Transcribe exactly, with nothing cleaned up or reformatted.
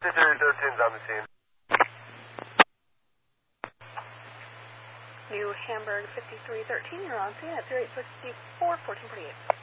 fifty-three thirteen is on the scene. New Hamburg fifty-three thirteen, you're on scene at zero eight six four, fourteen forty-eight.